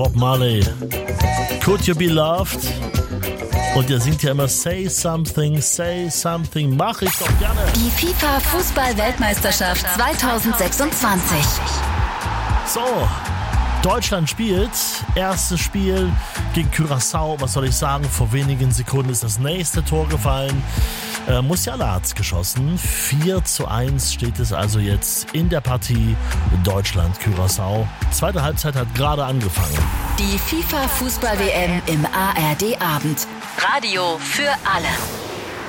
Bob Marley. Could You Be Loved? Und ihr singt ja immer Say Something, mach ich doch gerne. Die FIFA-Fußball-Weltmeisterschaft 2026. So, Deutschland spielt. Erstes Spiel gegen Curaçao. Was soll ich sagen? Vor wenigen Sekunden ist das nächste Tor gefallen. Musiala hat's geschossen. 4:1 steht es also jetzt in der Partie Deutschland-Curaçao. Zweite Halbzeit hat gerade angefangen. Die FIFA-Fußball-WM im ARD-Abend. Radio für alle.